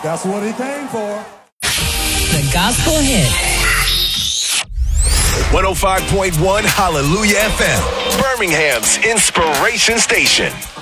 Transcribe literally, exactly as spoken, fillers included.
That's what he came for. The Gospel Hit. one oh five point one Hallelujah F M, Birmingham's inspiration station.